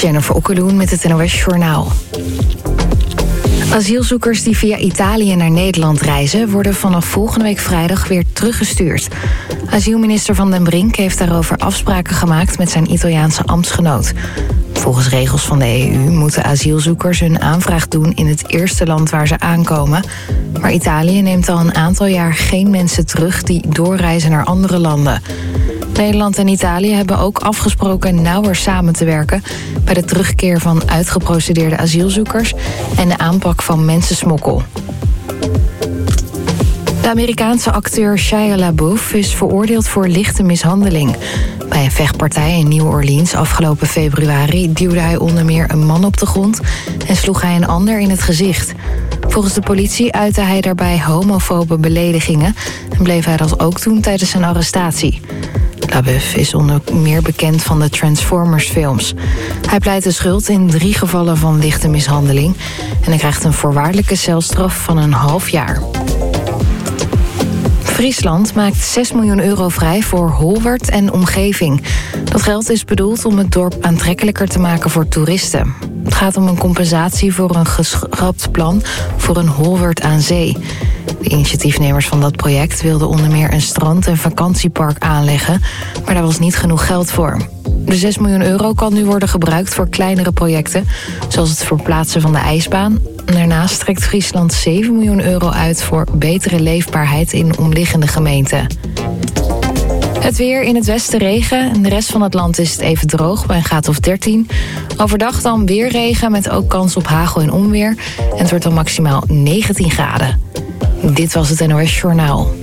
Jennifer Okkeloen met het NOS Journaal. Asielzoekers die via Italië naar Nederland reizen worden vanaf volgende week vrijdag weer teruggestuurd. Asielminister Van den Brink heeft daarover afspraken gemaakt met zijn Italiaanse ambtsgenoot. Volgens regels van de EU moeten asielzoekers hun aanvraag doen in het eerste land waar ze aankomen. Maar Italië neemt al een aantal jaar geen mensen terug die doorreizen naar andere landen. Nederland en Italië hebben ook afgesproken nauwer samen te werken bij de terugkeer van uitgeprocedeerde asielzoekers en de aanpak van mensensmokkel. De Amerikaanse acteur Shia LaBeouf is veroordeeld voor lichte mishandeling. Bij een vechtpartij in New Orleans afgelopen februari duwde hij onder meer een man op de grond en sloeg hij een ander in het gezicht. Volgens de politie uitte hij daarbij homofobe beledigingen en bleef hij dat ook doen tijdens zijn arrestatie. LaBeouf is onder meer bekend van de Transformers-films. Hij pleit de schuld in 3 gevallen van lichte mishandeling en hij krijgt een voorwaardelijke celstraf van een half jaar. Friesland maakt 6 miljoen euro vrij voor Holwert en omgeving. Dat geld is bedoeld om het dorp aantrekkelijker te maken voor toeristen. Het gaat om een compensatie voor een geschrapt plan voor een Holwert aan zee. De initiatiefnemers van dat project wilden onder meer een strand- en vakantiepark aanleggen, maar daar was niet genoeg geld voor. De 6 miljoen euro kan nu worden gebruikt voor kleinere projecten, zoals het verplaatsen van de ijsbaan. Daarnaast trekt Friesland 7 miljoen euro uit voor betere leefbaarheid in omliggende gemeenten. Het weer: in het westen regen. In de rest van het land is het even droog bij een graad of 13. Overdag dan weer regen met ook kans op hagel en onweer. En het wordt dan maximaal 19 graden. Dit was het NOS Journaal.